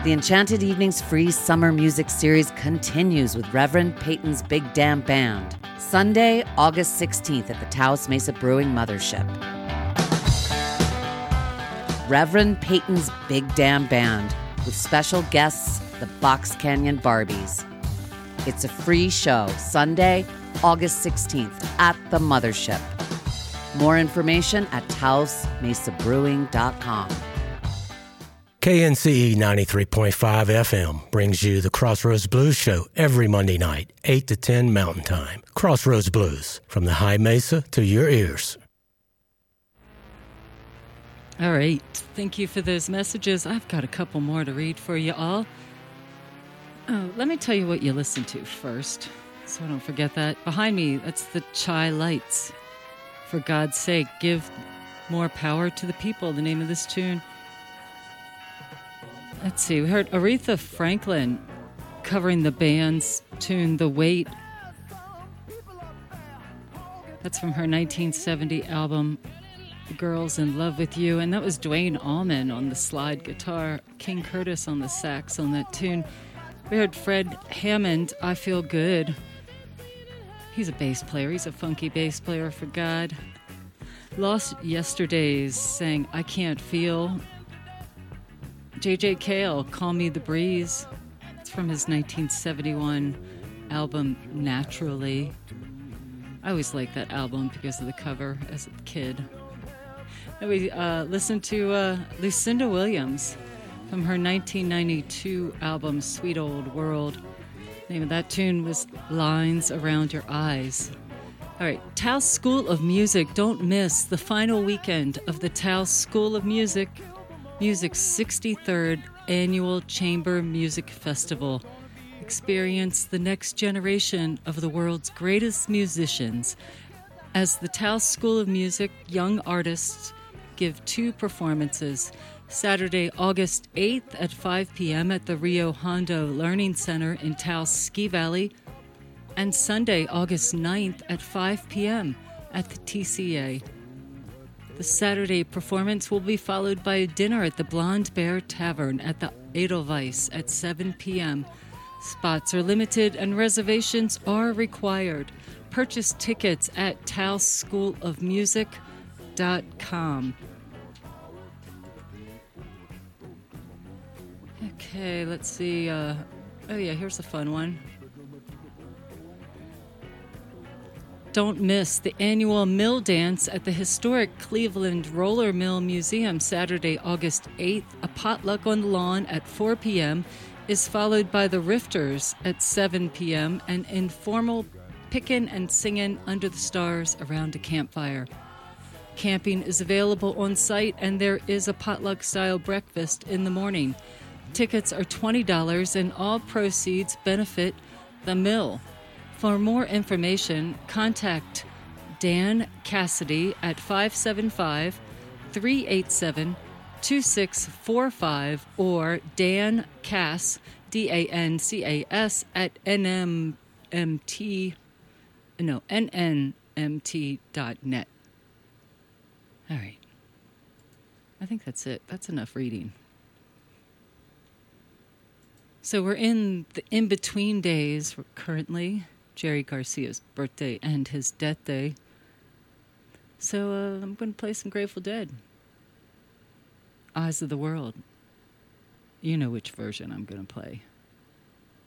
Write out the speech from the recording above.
The Enchanted Evenings free summer music series continues with Reverend Peyton's Big Damn Band, Sunday, August 16th at the Taos Mesa Brewing Mothership. Reverend Peyton's Big Damn Band, with special guests, the Box Canyon Barbies. It's a free show, Sunday, August 16th at the Mothership. More information at taosmesabrewing.com. KNCE 93.5 FM brings you the Crossroads Blues Show every Monday night, 8 to 10 Mountain Time. Crossroads Blues, from the high mesa to your ears. All right. Thank you for those messages. I've got a couple more to read for you all. Let me tell you what you listen to first, so I don't forget that. Behind me, that's the Chai Lights. For God's sake, give more power to the people, the name of this tune. Let's see, we heard Aretha Franklin covering the band's tune, The Weight. That's from her 1970 album, Girls in Love with You. And that was Duane Allman on the slide guitar, King Curtis on the sax on that tune. We heard Fred Hammond, I Feel Good. He's a bass player. He's a funky bass player, for God. Lost Yesterdays sang I Can't Feel. J.J. Cale, Call Me the Breeze. It's from his 1971 album, Naturally. I always liked that album because of the cover as a kid. And we listened to Lucinda Williams from her 1992 album, Sweet Old World. The name of that tune was Lines Around Your Eyes. All right, Taos School of Music. Don't miss the final weekend of the Taos School of Music's 63rd Annual Chamber Music Festival. Experience the next generation of the world's greatest musicians as the Taos School of Music young artists give two performances. Saturday, August 8th at 5 p.m. at the Rio Hondo Learning Center in Taos Ski Valley, and Sunday, August 9th at 5 p.m. at the TCA. The Saturday performance will be followed by a dinner at the Blonde Bear Tavern at the Edelweiss at 7 p.m. Spots are limited and reservations are required. Purchase tickets at taosschoolofmusic.com. Okay, let's see. Here's a fun one. Don't miss the annual Mill Dance at the historic Cleveland Roller Mill Museum, Saturday, August 8th. A potluck on the lawn at 4 p.m. is followed by the Rifters at 7 p.m. and informal pickin' and singing under the stars around a campfire. Camping is available on site, and there is a potluck-style breakfast in the morning. Tickets are $20, and all proceeds benefit the mill. For more information, contact Dan Cassidy at 575-387-2645 or Dan Cass, DANCAS, at nnmt.net. All right. I think that's it. That's enough reading. So we're in the in-between days currently. Jerry Garcia's birthday and his death day. So I'm going to play some Grateful Dead. Eyes of the World. You know which version I'm going to play.